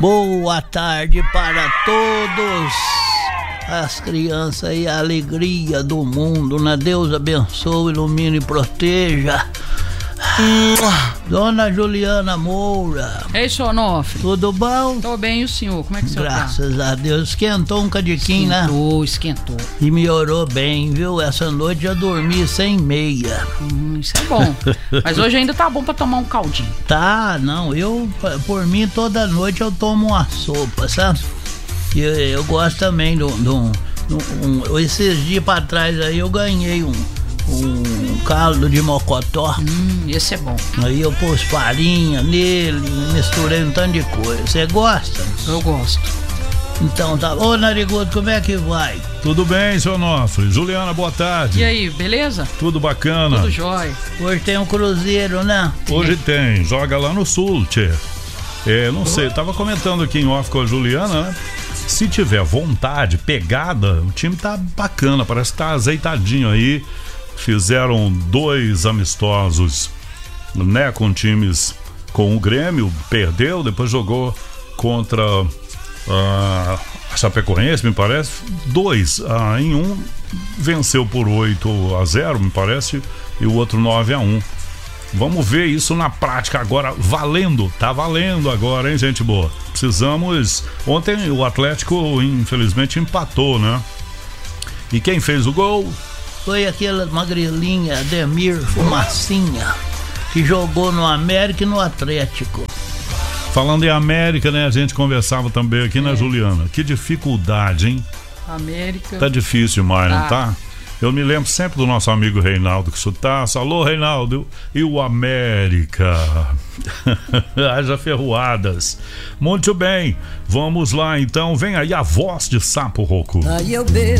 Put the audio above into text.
Boa tarde para todos as crianças e a alegria do mundo, né? Deus abençoe, ilumine e proteja. Dona Juliana Moura. Ei, seu Onofre. Tudo bom? Tô bem, e o senhor? Como é que o senhor tá? Graças a Deus. Esquentou um cadiquinho, né? Esquentou. E melhorou bem, viu? Essa noite eu dormi sem meia. Isso é bom. Mas hoje ainda tá bom pra tomar um caldinho. Tá, não. Por mim, toda noite eu tomo uma sopa, sabe? Eu gosto também esses dias pra trás aí eu ganhei um caldo de mocotó. Esse é bom. Aí eu pus farinha nele, misturei um tanto de coisa. Você gosta? Eu gosto. Então tá. Ô, Narigudo, como é que vai? Tudo bem, seu Onofre. Juliana, boa tarde. E aí, beleza? Tudo bacana. Tudo jóia. Hoje tem um cruzeiro, né? Hoje tem. Joga lá no Sul, tchê. Não sei, tava comentando aqui em off com a Juliana, né? Se tiver vontade, pegada, o time tá bacana, parece que tá azeitadinho aí. Fizeram 2 amistosos, né, com times, com o Grêmio, perdeu, depois jogou contra a Chapecoense, me parece, 2 em um, venceu por 8-0, me parece, e o outro 9-1. Vamos ver isso na prática agora, valendo, tá valendo agora, hein, gente boa? Precisamos. Ontem o Atlético, infelizmente, empatou, né? E quem fez o gol? Foi aquela magrelinha, Ademir Fumacinha, que jogou no América e no Atlético. Falando em América, né? A gente conversava também aqui, né, Juliana? Que dificuldade, hein? América. Tá difícil mais, não tá? Eu me lembro sempre do nosso amigo Reinaldo que chutasse. Alô, Reinaldo. E o América. Haja ferroadas. Muito bem. Vamos lá, então. Vem aí a voz de Sapo Roco. Aí eu bebo.